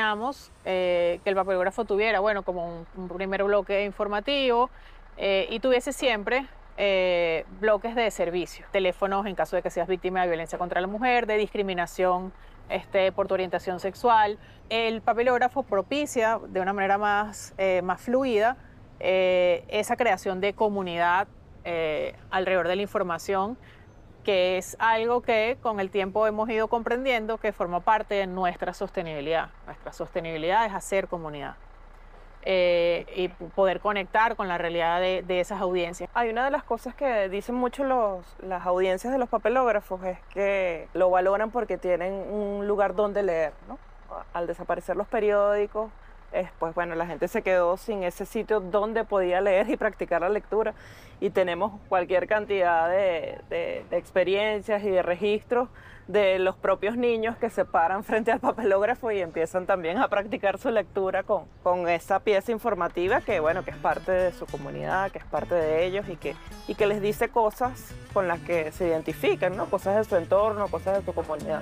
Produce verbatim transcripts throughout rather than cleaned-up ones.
diseñamos eh, que el papelógrafo tuviera, bueno, como un, un primer bloque informativo eh, y tuviese siempre eh, bloques de servicio, teléfonos en caso de que seas víctima de violencia contra la mujer, de discriminación este, por tu orientación sexual. El papelógrafo propicia de una manera más, eh, más fluida eh, esa creación de comunidad eh, alrededor de la información, que es algo que con el tiempo hemos ido comprendiendo que forma parte de nuestra sostenibilidad. Nuestra sostenibilidad es hacer comunidad eh, y poder conectar con la realidad de, de esas audiencias. Hay una de las cosas que dicen mucho los, las audiencias de los papelógrafos es que lo valoran porque tienen un lugar donde leer, ¿no? Al desaparecer los periódicos, es, pues bueno, la gente se quedó sin ese sitio donde podía leer y practicar la lectura, y tenemos cualquier cantidad de, de, de experiencias y de registros de los propios niños que se paran frente al papelógrafo y empiezan también a practicar su lectura con, con esa pieza informativa que, bueno, que es parte de su comunidad, que es parte de ellos y que, y que les dice cosas con las que se identifican, ¿no? Cosas de su entorno, cosas de su comunidad.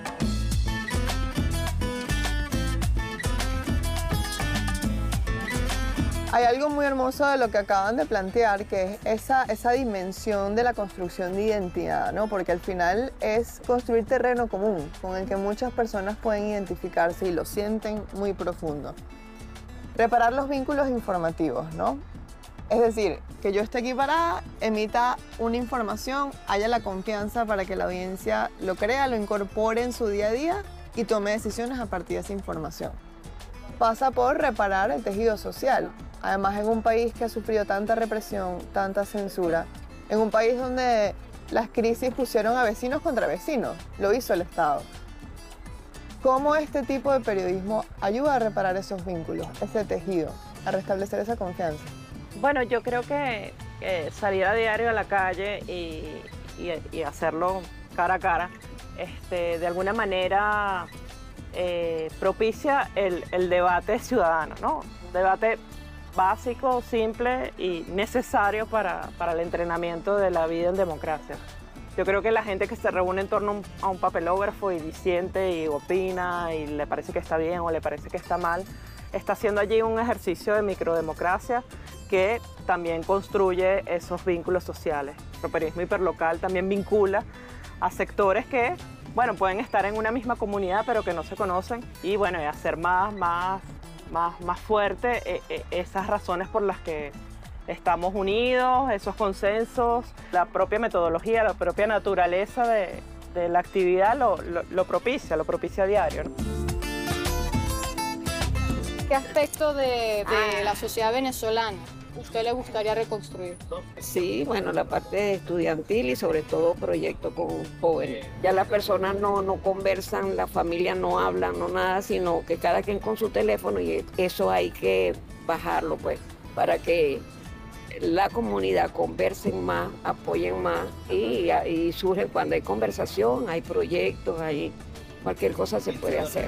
Hay algo muy hermoso de lo que acaban de plantear, que es esa, esa dimensión de la construcción de identidad, ¿no? Porque al final es construir terreno común, con el que muchas personas pueden identificarse y lo sienten muy profundo. Reparar los vínculos informativos, ¿no? Es decir, que yo esté aquí parada, emita una información, haya la confianza para que la audiencia lo crea, lo incorpore en su día a día y tome decisiones a partir de esa información. Pasa por reparar el tejido social. Además, en un país que ha sufrido tanta represión, tanta censura, en un país donde las crisis pusieron a vecinos contra vecinos, lo hizo el Estado. ¿Cómo este tipo de periodismo ayuda a reparar esos vínculos, ese tejido, a restablecer esa confianza? Bueno, yo creo que, que salir a diario a la calle y, y, y hacerlo cara a cara, este, de alguna manera eh, propicia el, el debate ciudadano, ¿no? Un debate básico, simple y necesario para, para el entrenamiento de la vida en democracia. Yo creo que la gente que se reúne en torno a un papelógrafo y disiente y opina y le parece que está bien o le parece que está mal, está haciendo allí un ejercicio de microdemocracia que también construye esos vínculos sociales. El periodismo hiperlocal también vincula a sectores que, bueno, pueden estar en una misma comunidad pero que no se conocen y, bueno, y hacer más, más Más, más fuerte eh, eh, esas razones por las que estamos unidos, esos consensos, la propia metodología, la propia naturaleza de, de la actividad lo, lo, lo propicia, lo propicia a diario, ¿no? ¿Qué aspecto de, de la sociedad venezolana usted le gustaría reconstruir? Sí, bueno, la parte estudiantil y sobre todo proyectos con jóvenes. Ya las personas no, no conversan, las familias no hablan, no nada, sino que cada quien con su teléfono y eso hay que bajarlo, pues, para que la comunidad conversen más, apoyen más y, y surgen cuando hay conversación, hay proyectos, hay cualquier cosa se puede hacer.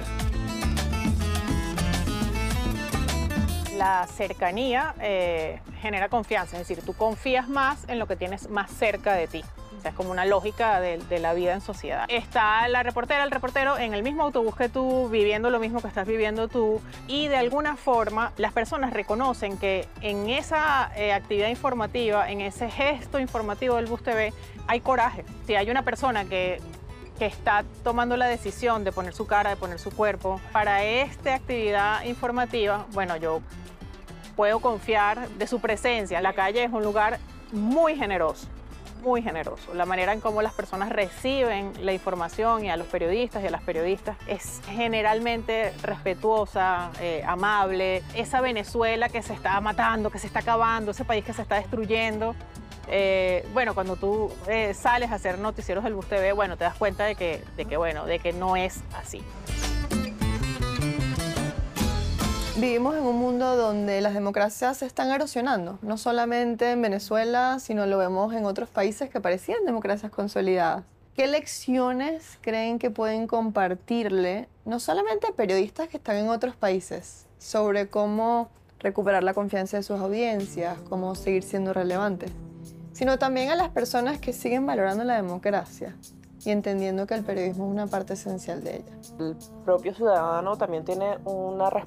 La cercanía eh, genera confianza, es decir, tú confías más en lo que tienes más cerca de ti. O sea, es como una lógica de, de la vida en sociedad. Está la reportera, el reportero en el mismo autobús que tú, viviendo lo mismo que estás viviendo tú, y de alguna forma las personas reconocen que en esa eh, actividad informativa, en ese gesto informativo del Bus T V, hay coraje. Si hay una persona que que está tomando la decisión de poner su cara, de poner su cuerpo para esta actividad informativa, bueno, yo puedo confiar de su presencia. La calle es un lugar muy generoso, muy generoso. La manera en cómo las personas reciben la información y a los periodistas y a las periodistas es generalmente respetuosa, eh, amable. Esa Venezuela que se está matando, que se está acabando, ese país que se está destruyendo. Eh, bueno, cuando tú eh, sales a hacer noticieros del Bus T V, bueno, te das cuenta de que, de que, bueno, de que no es así. Vivimos en un mundo donde las democracias se están erosionando, no solamente en Venezuela, sino lo vemos en otros países que parecían democracias consolidadas. ¿Qué lecciones creen que pueden compartirle, no solamente a periodistas que están en otros países, sobre cómo recuperar la confianza de sus audiencias, cómo seguir siendo relevantes, sino también a las personas que siguen valorando la democracia y entendiendo que el periodismo es una parte esencial de ella? El propio ciudadano también tiene una responsabilidad